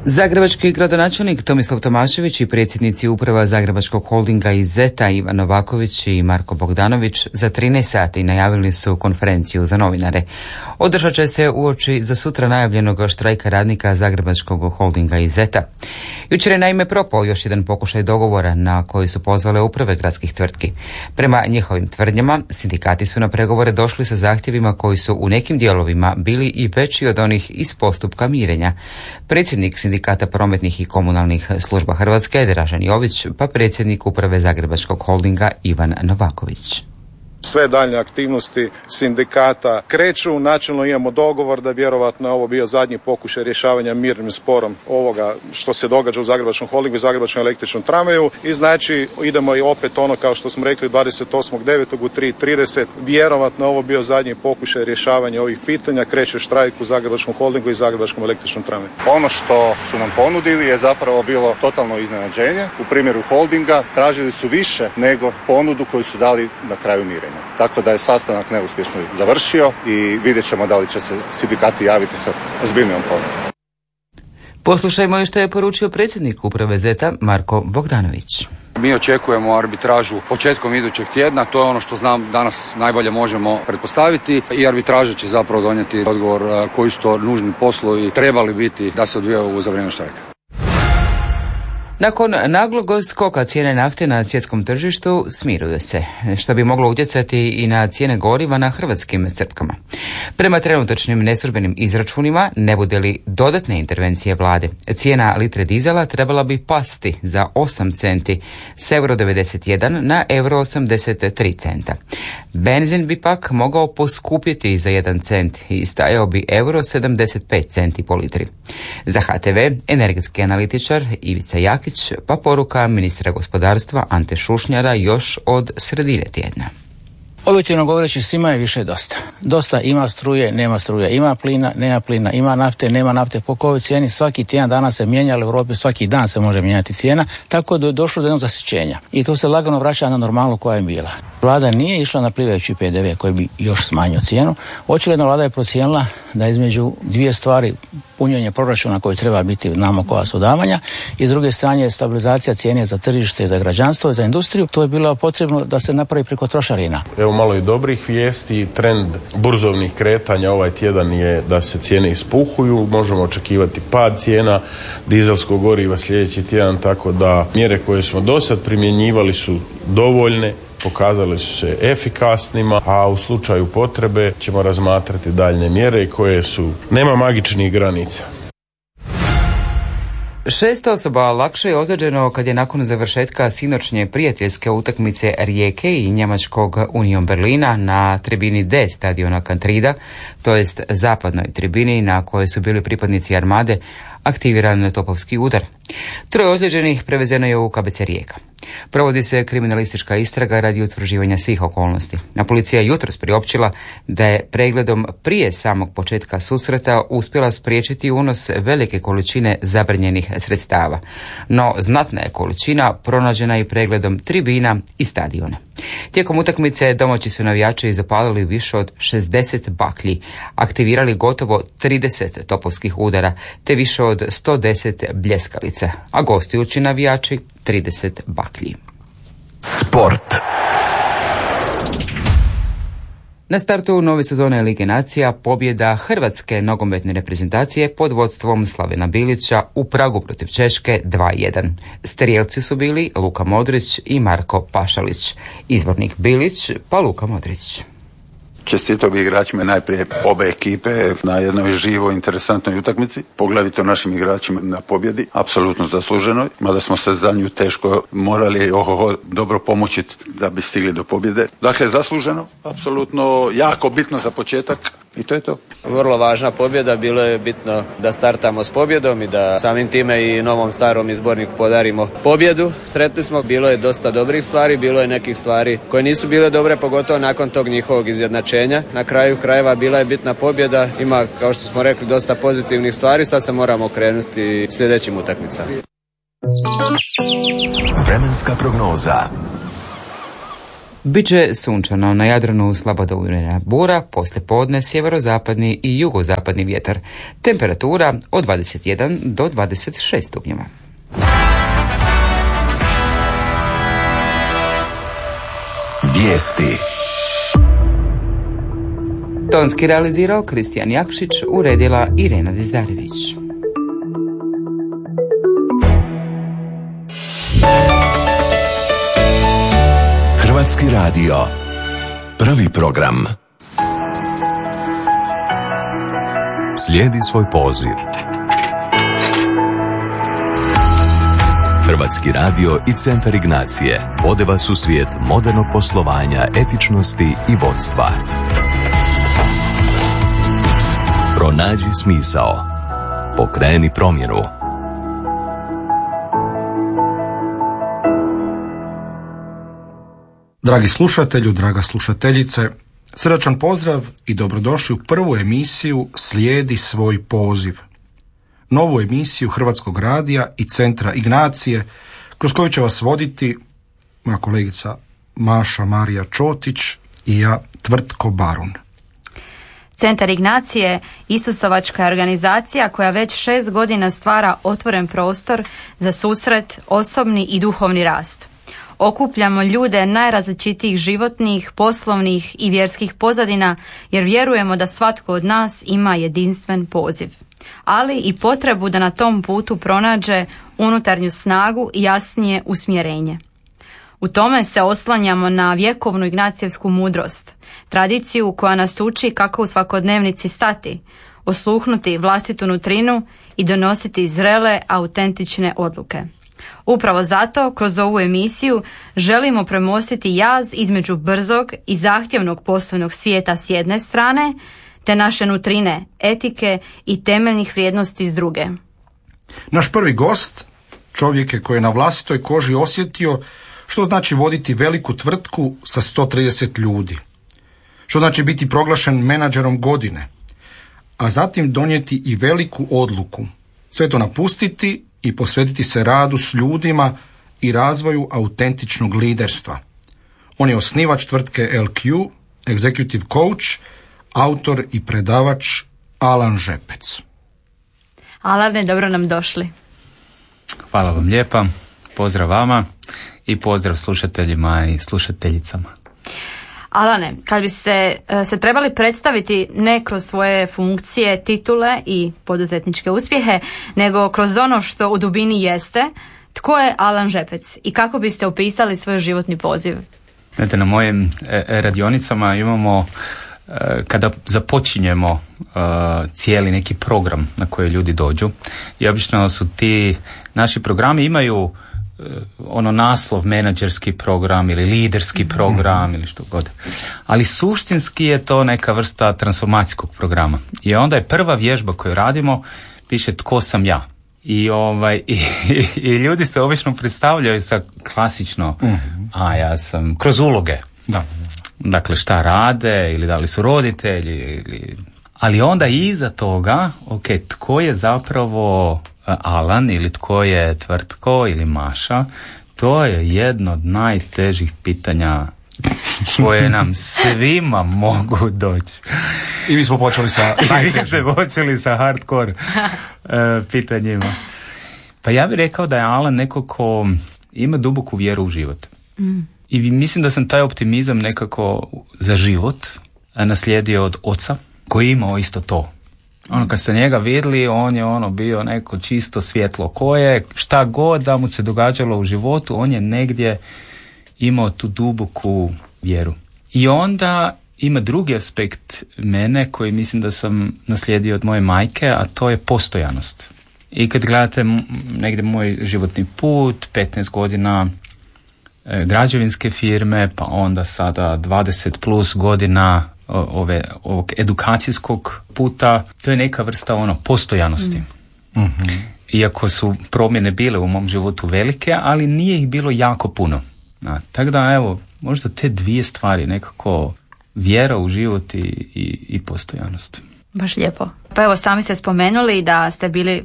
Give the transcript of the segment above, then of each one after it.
Zagrebački gradonačelnik Tomislav Tomašević i predsjednici uprava Zagrebačkog holdinga i Zeta Ivan Novaković i Marko Bogdanović za 13 sati najavili su konferenciju za novinare. Održat će se uoči za sutra najavljenog štrajka radnika Zagrebačkog holdinga i Zeta. Jučer je naime propao još jedan pokušaj dogovora na koji su pozvale uprave gradskih tvrtki. Prema njihovim tvrdnjama, sindikati su na pregovore došli sa zahtjevima koji su u nekim dijelovima bili i veći od onih iz postupka mirenja. Predsjednik Sindikata prometnih i komunalnih služba Hrvatske Dražen Jović, pa predsjednik uprave Zagrebačkog holdinga Ivan Novaković. Sve daljnje aktivnosti sindikata kreću. Načelno imamo dogovor da vjerovatno je ovo bio zadnji pokušaj rješavanja mirnim sporom ovoga što se događa u Zagrebačkom holdingu i Zagrebačkom električnom tramvaju. I znači idemo i opet ono kao što smo rekli 28.9. u 3:30. Vjerovatno je ovo bio zadnji pokušaj rješavanja ovih pitanja. Kreće štrajk u Zagrebačkom holdingu i Zagrebačkom električnom tramvaju. Ono što su nam ponudili je zapravo bilo totalno iznenađenje. U primjeru holdinga tražili su više nego ponudu koju su dali na kraju mirenja. Tako da je sastanak neuspješno završio i vidjet ćemo da li će se sindikati javiti sa ozbiljnijom ponudom. Poslušajmo što je poručio predsjednik uprave Zeta Marko Bogdanović. Mi očekujemo arbitražu početkom idućeg tjedna, to je ono što znam danas najbolje možemo pretpostaviti i arbitraža će zapravo donijeti odgovor koji su to nužni poslovi trebali biti da se odvijaju za vrijeme štrajka. Nakon naglog skoka cijene nafte na svjetskom tržištu smiruju se, što bi moglo utjecati i na cijene goriva na hrvatskim crpkama. Prema trenutačnim neslužbenim izračunima, ne bude li dodatne intervencije vlade, cijena litre dizela trebala bi pasti za 8 centi s euro 91 na euro 83 centa. Benzin bi pak mogao poskupjeti za 1 cent i stajao bi euro 75 centi po litri. Za HTV energetski analitičar Ivica Jakić, pa poruka ministra gospodarstva Ante Šušnjara još od sredine tjedna. Objektivno govoreći, svima je više dosta. Dosta ima struje, nema struje, ima plina, nema plina, ima nafte, nema nafte. Po kojoj cijeni svaki tjedan dana se mijenja, u Europi svaki dan se može mijenjati cijena, tako da je došlo do jednog zasićenja. I to se lagano vraća na normalnu koja je bila. Vlada nije išla na plivajući PDV koji bi još smanjio cijenu. Očigledno vlada je procijenila da između dvije stvari, punjenje proračuna koji treba biti nama koja su davanja i s druge strane stabilizacija cijene za tržište i za građanstvo i za industriju, to je bilo potrebno da se napravi preko trošarina. Evo malo i dobrih vijesti, trend burzovnih kretanja ovaj tjedan je da se cijene ispuhuju, možemo očekivati pad cijena dizelskog goriva sljedeći tjedan, tako da mjere koje smo do sad primjenjivali su dovoljne, pokazali su se efikasnima, a u slučaju potrebe ćemo razmatrati daljne mjere koje su, nema magičnih granica. 6 osoba lakše je ozlijeđeno kad je nakon završetka sinoćnje prijateljske utakmice Rijeke i njemačkog Union Berlina na tribini D stadiona Kantrida, to jest zapadnoj tribini na kojoj su bili pripadnici Armade, aktiviran topovski udar. 3 ozlijeđenih prevezeno je u KBC Rijeka. Provodi se kriminalistička istraga radi utvrđivanja svih okolnosti. A policija je jutros priopćila da je pregledom prije samog početka susreta uspjela spriječiti unos velike količine zabranjenih sredstava. No znatna je količina pronađena i pregledom tribina i stadiona. Tijekom utakmice domaći su navijači zapalili više od 60 baklji, aktivirali gotovo 30 topovskih udara, te više od 110 bljeskalica, a gostujući navijači 30 baklji. Sport. Na startu nove sezone Lige nacija pobjeda hrvatske nogometne reprezentacije pod vodstvom Slavena Bilića u Pragu protiv Češke 2:1. Strijelci su bili Luka Modrić i Marko Pašalić. Izvornik Bilić pa Luka Modrić. Čestitao bi igračima najprije obe ekipe na jednoj živoj, interesantnoj utakmici, poglavito našim igračima na pobjedi, apsolutno zasluženoj, mada smo se za nju teško morali dobro pomoći da bi stigli do pobjede. Dakle, zasluženo, apsolutno jako bitno za početak. I to je to. Vrlo važna pobjeda, bilo je bitno da startamo s pobjedom i da samim time i novom starom izborniku podarimo pobjedu. Sretni smo, bilo je dosta dobrih stvari, bilo je nekih stvari koje nisu bile dobre, pogotovo nakon tog njihovog izjednačenja. Na kraju krajeva bila je bitna pobjeda, ima, kao što smo rekli, dosta pozitivnih stvari, sad se moramo okrenuti sljedećim utakmicama. Vremenska prognoza. Biće sunčano, na Jadranu slabo do umjerena bura, poslije podne sjeverozapadni i jugozapadni vjetar. Temperatura od 21 do 26 stupnjeva. Vijesti. Tonski realizirao Kristijan Jakšić, uredila Irena Dizdarević. Hrvatski radio. Prvi program. Slijedi svoj poziv. Hrvatski radio i Centar Ignacije vode vas u svijet modernog poslovanja, etičnosti i vodstva. Pronađi smisao. Pokreni promjenu. Dragi slušatelju, draga slušateljice, srdačan pozdrav i dobrodošli u prvu emisiju Slijedi svoj poziv. Novu emisiju Hrvatskog radija i Centra Ignacije, kroz koju će vas voditi moja kolegica Maša Marija Čotić i ja, Tvrtko Barun. Centar Ignacije Isusovačka je organizacija koja već 6 godina stvara otvoren prostor za susret, osobni i duhovni rast. Okupljamo ljude najrazličitijih životnih, poslovnih i vjerskih pozadina jer vjerujemo da svatko od nas ima jedinstven poziv, ali i potrebu da na tom putu pronađe unutarnju snagu i jasnije usmjerenje. U tome se oslanjamo na vjekovnu ignacijevsku mudrost, tradiciju koja nas uči kako u svakodnevnici stati, osluhnuti vlastitu nutrinu i donositi zrele, autentične odluke. Upravo zato, kroz ovu emisiju, želimo premostiti jaz između brzog i zahtjevnog poslovnog svijeta s jedne strane, te naše nutrine, etike i temeljnih vrijednosti s druge. Naš prvi gost, čovjek je koji je na vlastitoj koži osjetio što znači voditi veliku tvrtku sa 130 ljudi. Što znači biti proglašen menadžerom godine, a zatim donijeti i veliku odluku. Sve to napustiti i posvetiti se radu s ljudima i razvoju autentičnog liderstva. On je osnivač tvrtke LQ, executive coach, autor i predavač Alan Žepec. Alane, dobro nam došli. Hvala vam lijepa, pozdrav vama i pozdrav slušateljima i slušateljicama. Alane, kad biste se trebali predstaviti ne kroz svoje funkcije, titule i poduzetničke uspjehe, nego kroz ono što u dubini jeste, tko je Alan Žepec i kako biste opisali svoj životni poziv? Znate, na mojim radionicama imamo, kada započinjemo cijeli neki program na koji ljudi dođu, i obično su ti naši programi imaju ono naslov menadžerski program ili liderski program ili što god. Ali suštinski je to neka vrsta transformacijskog programa. I onda je prva vježba koju radimo, piše tko sam ja. I ljudi se obično predstavljaju sa klasično, a ja sam kroz uloge. Da. Dakle, šta rade ili da li su roditelji ali onda iza toga, tko je zapravo Alan ili tko je Tvrtko ili Maša, to je jedno od najtežih pitanja koje nam svima mogu doći. I mi smo počeli sa hardcore pitanjima. Pa ja bih rekao da je Alan neko ko ima duboku vjeru u život. I mislim da sam taj optimizam nekako za život naslijedio od oca koji je imao isto to. Kad ste njega vidjeli, on je bio neko čisto svjetlo koje, šta god da mu se događalo u životu, on je negdje imao tu duboku vjeru. I onda ima drugi aspekt mene koji mislim da sam naslijedio od moje majke, a to je postojanost. I kad gledate negdje moj životni put, 15 godina građevinske firme, pa onda sada 20 plus godina ovog edukacijskog puta, to je neka vrsta postojanosti. Iako su promjene bile u mom životu velike, ali nije ih bilo jako puno. Tako da, možda te dvije stvari, nekako vjera u život i postojanost. Baš lijepo. Pa sami ste spomenuli da ste bili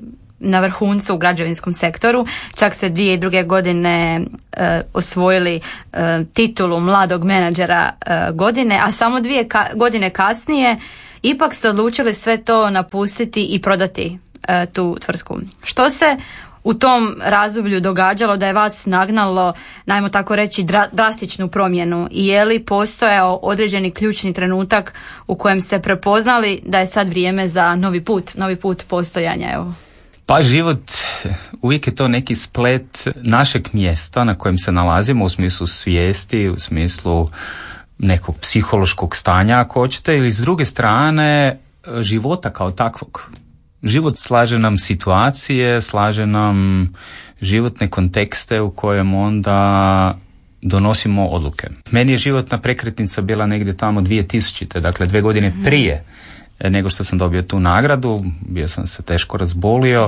na vrhuncu u građevinskom sektoru. Čak se 2002. godine osvojili titulu mladog menadžera godine, a samo 2 godine kasnije ipak ste odlučili sve to napustiti i prodati tu tvrtku. Što se u tom razdoblju događalo da je vas nagnalo, najmo tako reći, drastičnu promjenu i je li postojao određeni ključni trenutak u kojem ste prepoznali da je sad vrijeme za novi put postojanja? Evo. Pa život, uvijek je to neki splet našeg mjesta na kojem se nalazimo u smislu svijesti, u smislu nekog psihološkog stanja ako hoćete, ili s druge strane života kao takvog. Život slaže nam situacije, slaže nam životne kontekste u kojem onda donosimo odluke. Meni je životna prekretnica bila negdje tamo 2000. Dakle 2 godine prije nego što sam dobio tu nagradu. Bio sam se teško razbolio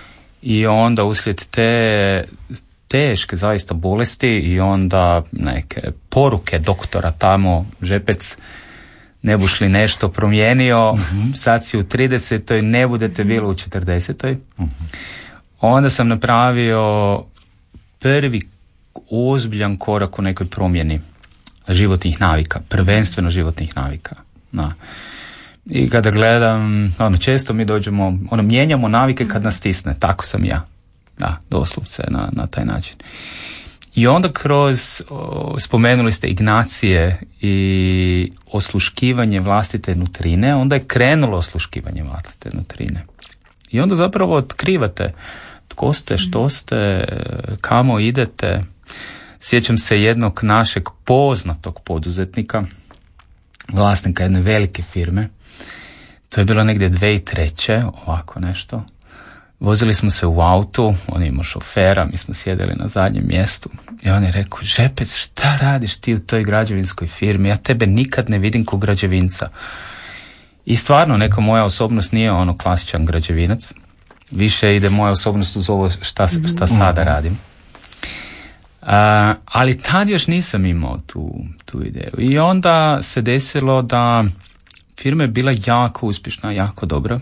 i onda uslijed te teške zaista bolesti i onda neke poruke doktora tamo, Žepec, ne buš li nešto promijenio, sad si u 30. ne budete bili u 40. Onda sam napravio prvi ozbiljan korak u nekoj promjeni životnih navika, prvenstveno životnih navika. Da. I kada gledam, često mi dođemo, mijenjamo navike kad nas stisne, tako sam ja. Da, doslovce na taj način. I onda kroz, spomenuli ste ignacije i osluškivanje vlastite nutrine, onda je krenulo osluškivanje vlastite nutrine. I onda zapravo otkrivate tko ste, što ste, kamo idete. Sjećam se jednog našeg poznatog poduzetnika, vlasnika jedne velike firme. To je bilo negdje 2003. ovako nešto. Vozili smo se u autu, on je imao šofera, mi smo sjedili na zadnjem mjestu i on je rekao, Žepec, šta radiš ti u toj građevinskoj firmi? Ja tebe nikad ne vidim kao građevinca. I stvarno, neka moja osobnost nije klasičan građevinac. Više ide moja osobnost uz ovo šta sada radim. Ali tad još nisam imao tu ideju. I onda se desilo da firma je bila jako uspješna, jako dobra.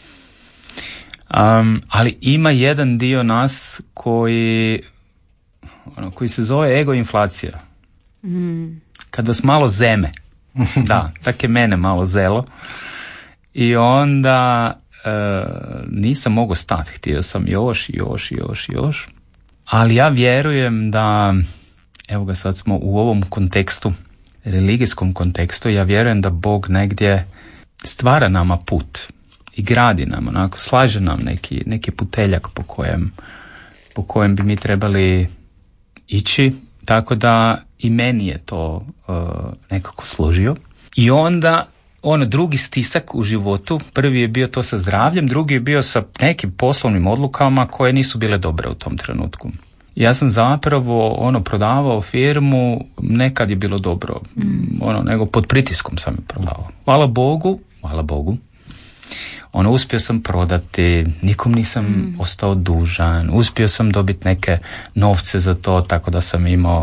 Ali ima jedan dio nas koji se zove egoinflacija. Kad vas malo zeme. Da, tak je mene malo zelo. I onda nisam mogao stati. Htio sam još. Ali ja vjerujem da, evo ga sad smo u ovom kontekstu, religijskom kontekstu, ja vjerujem da Bog negdje stvara nama put i gradi nam, slaže nam neki puteljak po kojem bi mi trebali ići, tako da i meni je to nekako složio. I onda drugi stisak u životu, prvi je bio to sa zdravljem, drugi je bio sa nekim poslovnim odlukama koje nisu bile dobre u tom trenutku. Ja sam zapravo prodavao firmu, nekad je bilo dobro, nego pod pritiskom sam je prodavao. Hvala Bogu. Uspio sam prodati, nikom nisam ostao dužan, uspio sam dobiti neke novce za to, tako da sam imao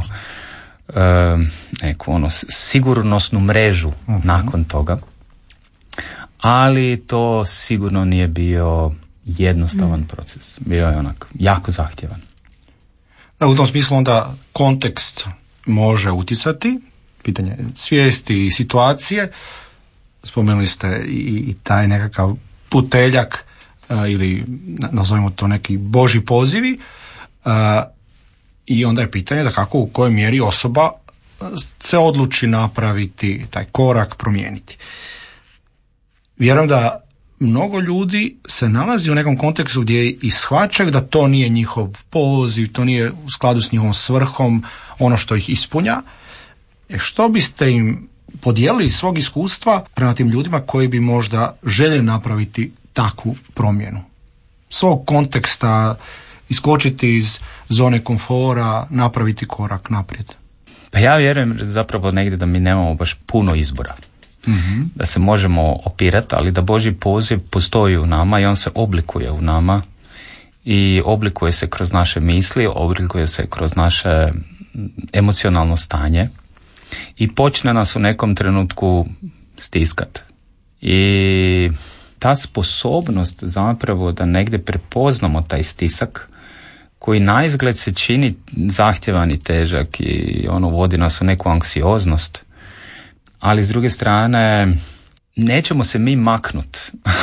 neku sigurnosnu mrežu nakon toga. Ali to sigurno nije bio jednostavan proces. Bio je jako zahtjevan. Da, u tom smislu onda kontekst može utjecati, pitanje svijesti i situacije. Spomenuli ste i taj nekakav puteljak ili nazovimo to neki božji pozivi i onda je pitanje da kako u kojoj mjeri osoba se odluči napraviti taj korak, promijeniti. Vjerujem da mnogo ljudi se nalazi u nekom kontekstu gdje i shvaćaju da to nije njihov poziv, to nije u skladu s njihovom svrhom, ono što ih ispunja. Što biste im podijelili svog iskustva prema tim ljudima koji bi možda željeli napraviti takvu promjenu? Svog konteksta, iskočiti iz zone komfora, napraviti korak naprijed. Pa ja vjerujem zapravo negdje da mi nemamo baš puno izbora. Da se možemo opirati, ali da Božji poziv postoji u nama i on se oblikuje u nama i oblikuje se kroz naše misli, oblikuje se kroz naše emocionalno stanje i počne nas u nekom trenutku stiskat. I ta sposobnost zapravo da negdje prepoznamo taj stisak koji naizgled se čini zahtjevan i težak i vodi nas u neku anksioznost, ali s druge strane nećemo se mi maknut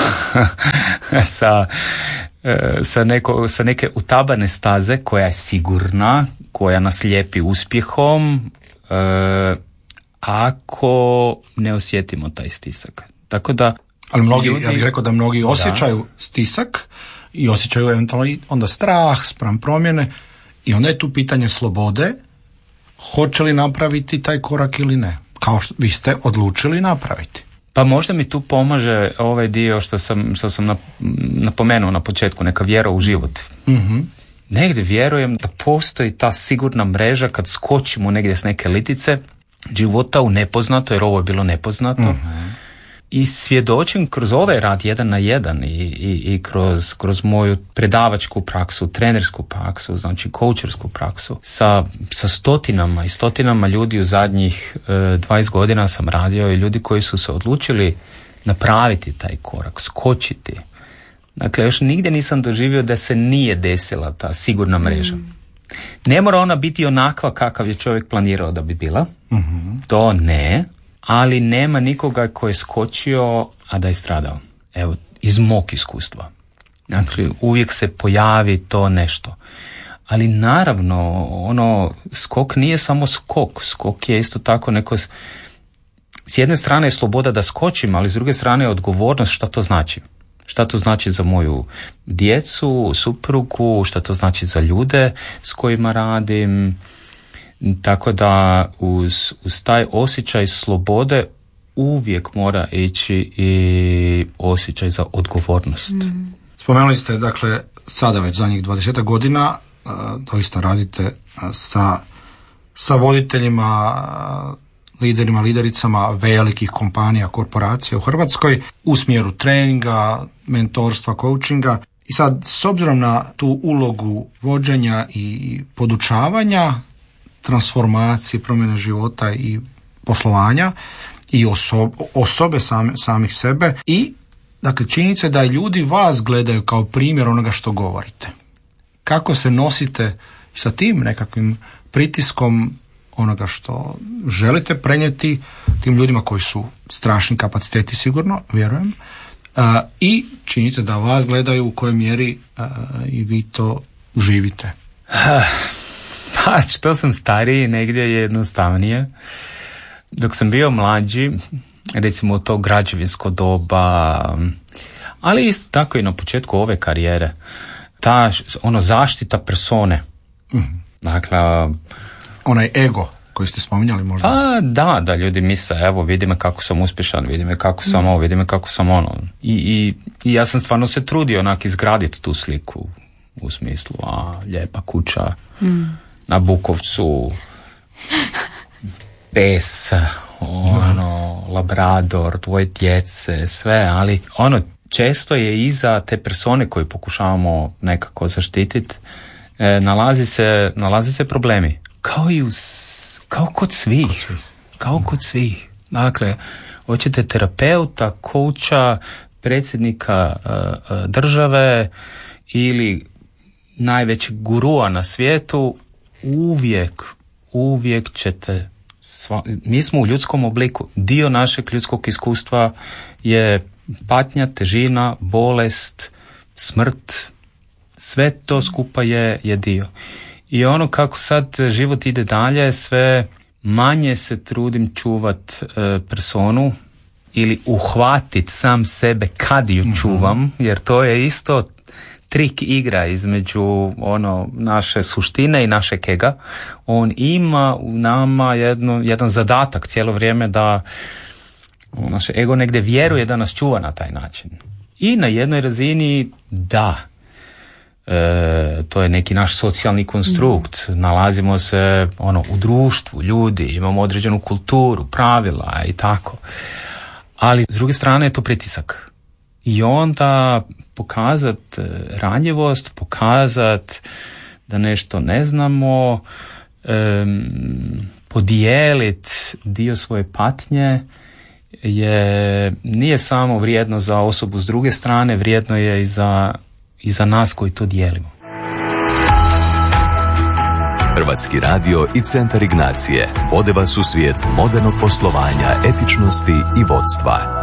sa neke utabane staze koja je sigurna, koja nas lijepi uspjehom, ako ne osjetimo taj stisak. Tako da, ali mnogi, ja bih rekao da mnogi osjećaju stisak i osjećaju eventualno onda strah spram promjene i onda je tu pitanje slobode, hoće li napraviti taj korak ili ne, kao što vi ste odlučili napraviti. Pa možda mi tu pomaže ovaj dio što sam napomenuo na početku, neka vjera u život. Mm-hmm. Negdje vjerujem da postoji ta sigurna mreža kad skočimo negdje s neke litice života u nepoznato, jer ovo je bilo nepoznato. Mm-hmm. I svjedočim kroz ovaj rad 1 na 1 i kroz moju predavačku praksu, trenersku praksu, znači coachersku praksu. Sa stotinama i stotinama ljudi u zadnjih 20 godina sam radio i ljudi koji su se odlučili napraviti taj korak, skočiti. Dakle, još nigdje nisam doživio da se nije desila ta sigurna mreža. Ne mora ona biti onakva kakav je čovjek planirao da bi bila. Mm-hmm. To ne. Ali nema nikoga koji je skočio, a da je stradao. Evo, iz mog iskustva. Dakle, uvijek se pojavi to nešto. Ali naravno, skok nije samo skok. Skok je isto tako neko... S jedne strane je sloboda da skočim, ali s druge strane je odgovornost šta to znači. Šta to znači za moju djecu, suprugu, šta to znači za ljude s kojima radim. Tako da uz taj osjećaj slobode uvijek mora ići i osjećaj za odgovornost. Spomenuli ste, dakle, sada već zadnjih 20 godina doista radite sa voditeljima, liderima, lidericama velikih kompanija, korporacija u Hrvatskoj u smjeru treninga, mentorstva, coachinga. I sad, s obzirom na tu ulogu vođenja i podučavanja, transformacije, promjene života i poslovanja i osobe samih sebe i dakle činjenica je da ljudi vas gledaju kao primjer onoga što govorite. Kako se nosite sa tim nekakvim pritiskom onoga što želite prenijeti tim ljudima koji su strašni kapaciteti sigurno, vjerujem, i činjenica da vas gledaju u kojoj mjeri i vi to živite. Pa, što sam stariji, negdje je jednostavnije. Dok sam bio mlađi, recimo to građevinsko doba, ali isto tako i na početku ove karijere, ta zaštita persone. Dakle, onaj ego koji ste spominjali možda? Pa da ljudi misle, evo vidi me kako sam uspješan, vidi me kako sam ovo, vidi me kako sam ono. I ja sam stvarno se trudio onak izgraditi tu sliku u smislu, lijepa kuća, na Bukovcu, pes, labrador, 2 djece, sve, ali često je iza te persone koju pokušavamo nekako zaštititi, nalazi se problemi. Kao kod svih. Dakle, hoćete terapeuta, coacha, predsjednika države ili najvećeg gurua na svijetu, uvijek ćete mi smo u ljudskom obliku. Dio našeg ljudskog iskustva je patnja, težina, bolest, smrt. Sve to skupa je dio. I kako sad život ide dalje, sve manje se trudim čuvat personu ili uhvatit sam sebe kad ju čuvam, jer to je isto trik igra između naše suštine i našeg ega. On ima u nama jedan zadatak cijelo vrijeme da naše ego negdje vjeruje da nas čuva na taj način. I na jednoj razini to je neki naš socijalni konstrukt. Nalazimo se u društvu, ljudi, imamo određenu kulturu, pravila i tako. Ali s druge strane je to pritisak. I onda pokazat ranjivost, pokazat da nešto ne znamo, podijelit dio svoje patnje nije samo vrijedno za osobu s druge strane, vrijedno je i za nas koji to dijelimo. Hrvatski radio i Centar Ignacije vode vas u svijet modernog poslovanja, etičnosti i vodstva.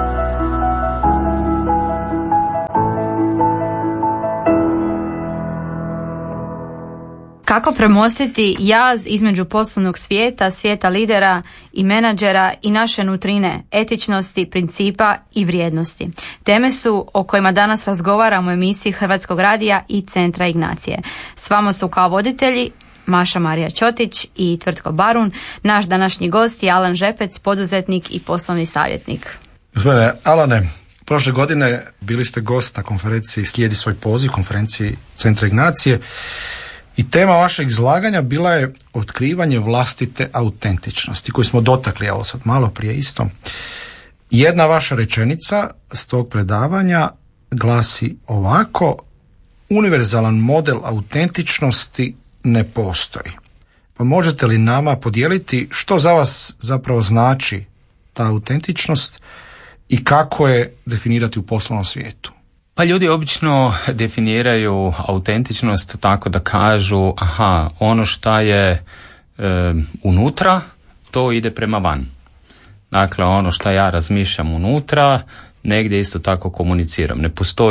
Kako premostiti jaz između poslovnog svijeta, svijeta lidera i menadžera i naše nutrine, etičnosti, principa i vrijednosti? Teme su o kojima danas razgovaramo u emisiji Hrvatskog radija i Centra Ignacije. S vama su kao voditelji Maša Marija Ćotić i Tvrtko Barun. Naš današnji gost je Alan Žepec, poduzetnik i poslovni savjetnik. Gospodine Alane, prošle godine bili ste gost na konferenciji Slijedi svoj poziv, konferenciji Centra Ignacije. I tema vašeg izlaganja bila je otkrivanje vlastite autentičnosti, koju smo dotakli, evo sad malo prije isto. Jedna vaša rečenica s tog predavanja glasi ovako: univerzalan model autentičnosti ne postoji. Pa možete li nama podijeliti što za vas zapravo znači ta autentičnost i kako je definirati u poslovnom svijetu? Pa ljudi obično definiraju autentičnost tako da kažu ono šta je unutra, to ide prema van. Dakle, ono šta ja razmišljam unutra, negdje isto tako komuniciram.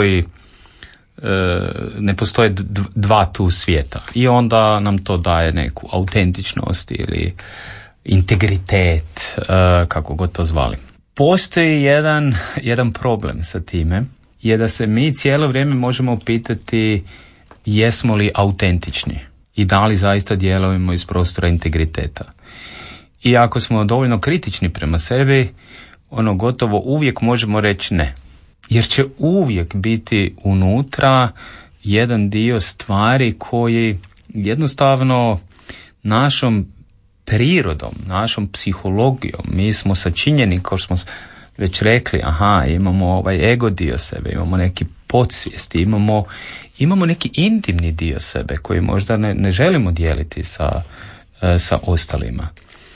Ne postoje dva tu svijeta. I onda nam to daje neku autentičnost ili integritet, kako god to zvali. Postoji jedan problem sa time, je da se mi cijelo vrijeme možemo pitati jesmo li autentični i da li zaista djelujemo iz prostora integriteta. I ako smo dovoljno kritični prema sebi, gotovo uvijek možemo reći ne. Jer će uvijek biti unutra jedan dio stvari koji jednostavno našom prirodom, našom psihologijom, mi smo sačinjeni, kao što smo već rekli, imamo ovaj ego dio sebe, imamo neki podsvijesti, imamo neki intimni dio sebe koji možda ne želimo dijeliti sa ostalima.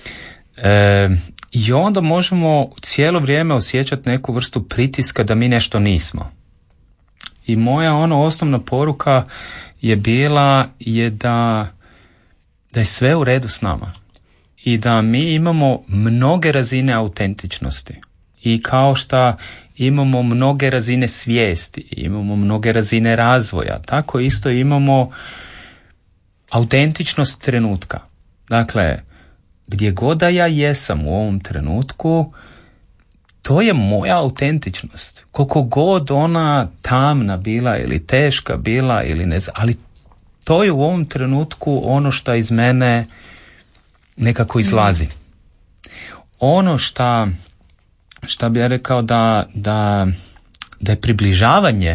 I onda možemo cijelo vrijeme osjećati neku vrstu pritiska da mi nešto nismo. I moja osnovna poruka je bila da je sve u redu s nama i da mi imamo mnoge razine autentičnosti. I kao što imamo mnoge razine svijesti, imamo mnoge razine razvoja, tako isto imamo autentičnost trenutka. Dakle, gdje god da ja jesam u ovom trenutku, to je moja autentičnost. Koliko god ona tamna bila ili teška bila ili ne znam, ali to je u ovom trenutku ono što iz mene nekako izlazi. Ono šta bi ja rekao da je približavanje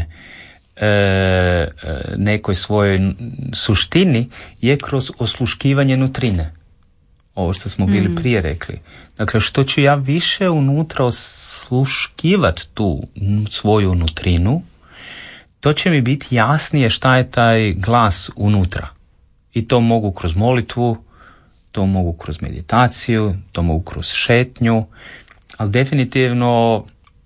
nekoj svojoj suštini je kroz osluškivanje nutrine. Ovo što smo bili prije rekli. Dakle, što ću ja više unutra osluškivati tu svoju nutrinu, to će mi biti jasnije šta je taj glas unutra. I to mogu kroz molitvu, to mogu kroz meditaciju, to mogu kroz šetnju, ali definitivno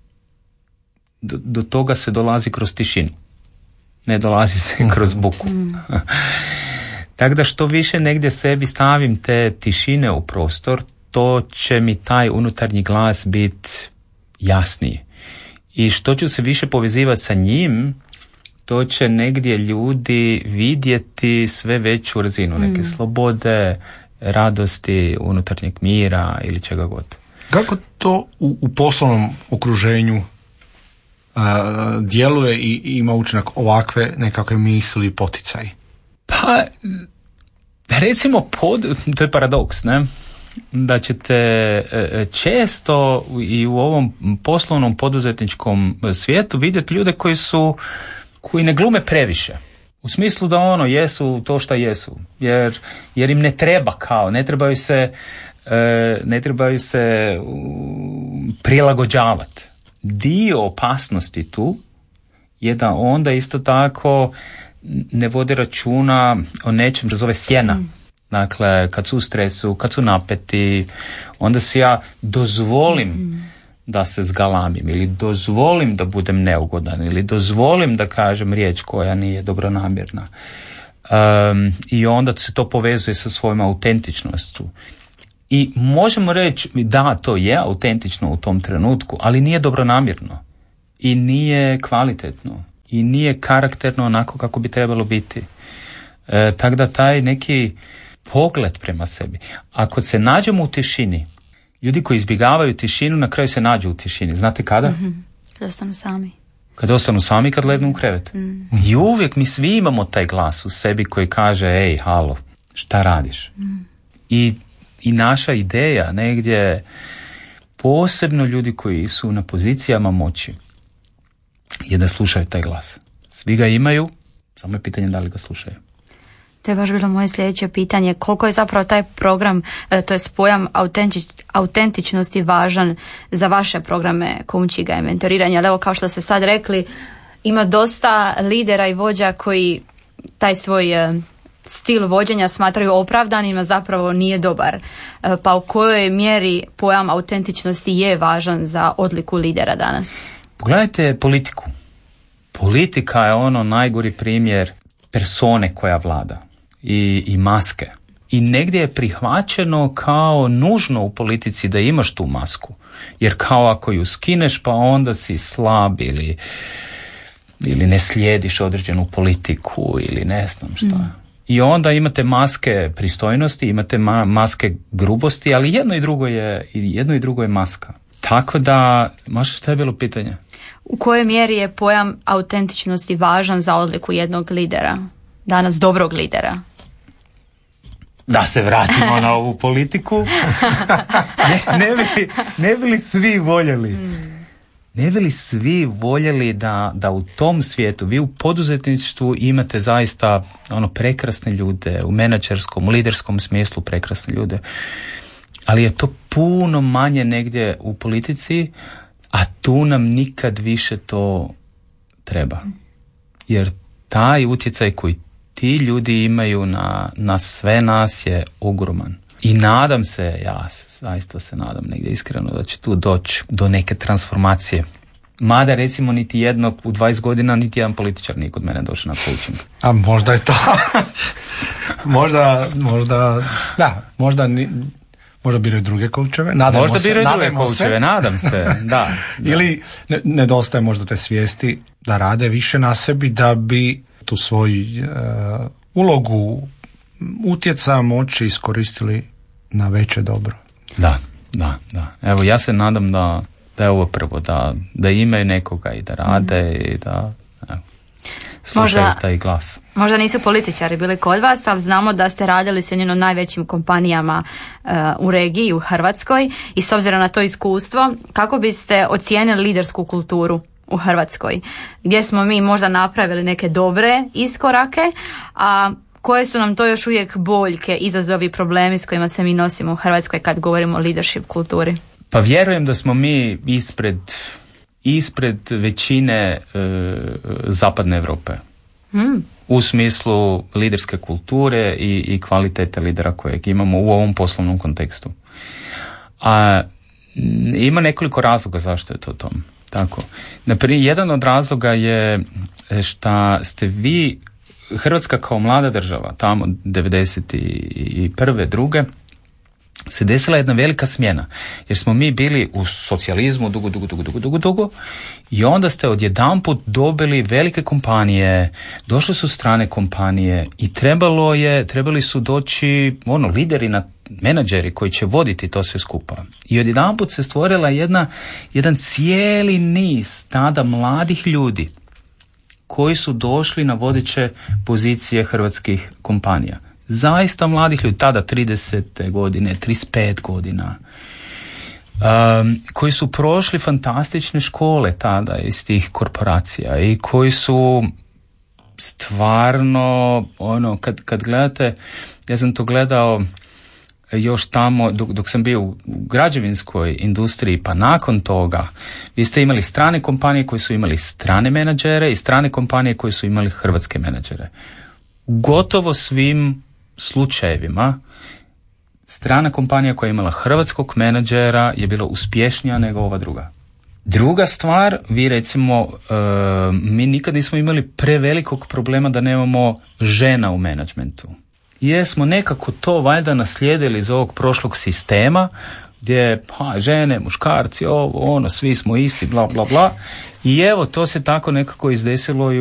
do toga se dolazi kroz tišinu. Ne dolazi se kroz buku. Tako da što više negdje sebi stavim te tišine u prostor, to će mi taj unutarnji glas biti jasniji. I što ću se više povezivati sa njim, to će negdje ljudi vidjeti sve veću razinu neke slobode, radosti, unutarnjeg mira ili čega god. Kako to u poslovnom okruženju djeluje i ima učinak ovakve nekakve misli i poticaji? Pa, recimo, to je paradoks, ne? Da ćete često i u ovom poslovnom poduzetničkom svijetu vidjeti ljude koji ne glume previše. U smislu da jesu to što jesu. Jer im ne treba ne trebaju se prilagođavati. Dio opasnosti tu je da onda isto tako ne vode računa o nečem što zove sjena. Dakle, kad su u stresu, kad su napeti, onda si ja dozvolim da se zgalamim ili dozvolim da budem neugodan ili dozvolim da kažem riječ koja nije dobronamjerna. I onda se to povezuje sa svojom autentičnošću. I možemo reći da, to je autentično u tom trenutku, ali nije dobronamjerno i nije kvalitetno i nije karakterno onako kako bi trebalo biti. Tako da taj neki pogled prema sebi. Ako se nađemo u tišini, ljudi koji izbjegavaju tišinu na kraju se nađu u tišini. Znate kada? Kad ostanu sami. Kad ostanu sami, kad lednu u krevet. I uvijek mi svi imamo taj glas u sebi koji kaže, ej, halo, šta radiš? I naša ideja negdje, posebno ljudi koji su na pozicijama moći, je da slušaju taj glas. Svi ga imaju, samo je pitanje da li ga slušaju. To je baš bilo moje sljedeće pitanje. Koliko je zapravo taj program, to je pojam autentičnosti važan za vaše programe coachinga i mentoriranja? Ali evo, kao što ste sad rekli, ima dosta lidera i vođa koji taj svoj stil vođenja smatraju opravdanim, a zapravo nije dobar. Pa u kojoj mjeri pojam autentičnosti je važan za odliku lidera danas? Pogledajte politiku. Politika je ono najgori primjer persone koja vlada i maske. I negdje je prihvaćeno kao nužno u politici da imaš tu masku. Jer kao ako ju skineš, pa onda si slab ili ne slijediš određenu politiku ili ne znam šta. I onda imate maske pristojnosti, imate maske grubosti, ali jedno i drugo je maska. Tako da, možda što je bilo pitanje? U kojoj mjeri je pojam autentičnosti važan za odliku jednog lidera? Danas dobrog lidera. Da se vratimo na ovu politiku. Ne bi li svi voljeli? Ne bi li svi voljeli da u tom svijetu, vi u poduzetništvu imate zaista prekrasne ljude, u menadžerskom, u liderskom smislu prekrasne ljude, ali je to puno manje negdje u politici, a tu nam nikad više to treba. Jer taj utjecaj koji ti ljudi imaju na sve nas je ogroman. I nadam se, ja zaista se nadam negdje iskreno da će tu doći do neke transformacije. Mada recimo niti jednog u 20 godina niti jedan političar nije kod mene došao na coaching. A možda je to. Možda biraju druge coacheve. Nadam se. Da. Ili nedostaje možda te svijesti da rade više na sebi da bi tu svoju ulogu utjecaja moći iskoristili na veće dobro. Da. Evo, ja se nadam da je ovo prvo, da imaju nekoga i da rade i da slušaju taj glas. Možda nisu političari bili kod vas, ali znamo da ste radili s jednim od najvećim kompanijama u regiji, u Hrvatskoj, i s obzirom na to iskustvo, kako biste ocijenili lidersku kulturu u Hrvatskoj? Gdje smo mi možda napravili neke dobre iskorake, a koje su nam to još uvijek boljke, izazovi, problemi s kojima se mi nosimo u Hrvatskoj kad govorimo o leadership kulturi? Pa vjerujem da smo mi ispred većine zapadne Europe. U smislu liderske kulture i kvalitete lidera kojeg imamo u ovom poslovnom kontekstu. A ima nekoliko razloga zašto je to tom. Tako. Naprimjer, jedan od razloga je što ste vi, Hrvatska kao mlada država, tamo 91. druge, se desila jedna velika smjena. Jer smo mi bili u socijalizmu dugo i onda ste odjedanput dobili velike kompanije, došle su strane kompanije i trebali su doći lideri, menadžeri koji će voditi to sve skupa. I odjedanput se stvorila jedan cijeli niz tada mladih ljudi koji su došli na vodeće pozicije hrvatskih kompanija. Zaista mladih ljudi, tada 30 godine, 35 godina, koji su prošli fantastične škole tada iz tih korporacija i koji su stvarno, kad gledate, ja sam to gledao još tamo dok sam bio u građevinskoj industriji, pa nakon toga vi ste imali strane kompanije koje su imali strane menadžere i strane kompanije koje su imali hrvatske menadžere. Gotovo svim slučajevima strana kompanija koja je imala hrvatskog menadžera je bila uspješnija nego ova druga. Druga stvar, vi recimo, mi nikad nismo imali prevelikog problema da nemamo žena u menadžmentu. Jer smo nekako to valjda naslijedili iz ovog prošlog sistema, gdje žene, muškarci, svi smo isti, bla, bla, bla. I evo, to se tako nekako izdesilo i